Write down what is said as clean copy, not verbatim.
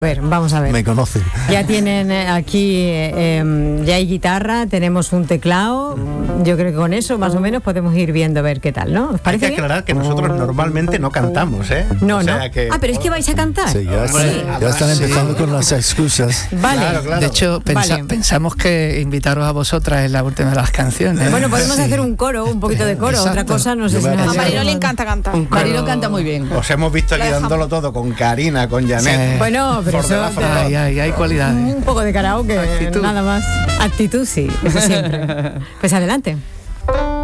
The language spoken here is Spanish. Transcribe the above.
Vamos a ver. Me conocen. Ya tienen aquí, ya hay guitarra, tenemos un teclado. Yo creo que con eso más o menos podemos ir viendo a ver qué tal, ¿no? ¿Os parece Hay que aclarar que nosotros normalmente no cantamos, ¿eh? No, o sea no. Que... Pero es que vais a cantar. Sí, ya están empezando con las excusas. Vale. Claro. De hecho, pensamos que invitaros a vosotras es la última de las canciones. Bueno, podemos hacer un coro, un poquito de coro. Exacto. Otra cosa no sé si A Mariló le encanta cantar. Mariló canta muy bien. Os hemos visto aquí dándolo todo con Karina, con Janet. Sí. Bueno, pero eso... Hay cualidades. Un poco de karaoke, Actitud. nada más. Actitud, sí, eso siempre. Pues adelante.